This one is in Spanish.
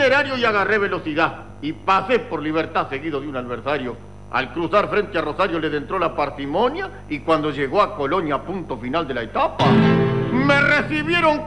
itinerario y agarré velocidad. Y pasé por Libertad seguido de un adversario. Al cruzar frente a Rosario le entró la parsimonia y cuando llegó a Colonia, punto final de la etapa, me recibieron